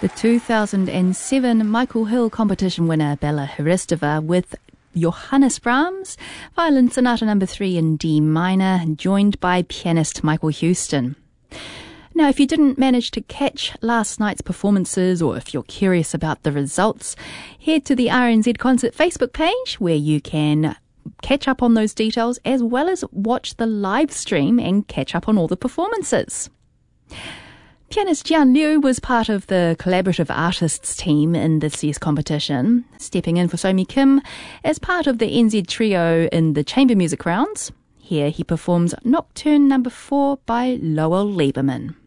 The 2007 Michael Hill competition winner Bela Hristova with Johannes Brahms, Violin Sonata No. 3 in D minor, joined by pianist Michael Houston. Now, if you didn't manage to catch last night's performances, or if you're curious about the results, head to the RNZ Concert Facebook page where you can catch up on those details as well as watch the live stream and catch up on all the performances. Pianist Jian Liu was part of the collaborative artists team in this year's competition, stepping in for Somi Kim as part of the NZ trio in the chamber music rounds. Here he performs Nocturne No. 4 by Lowell Lieberman.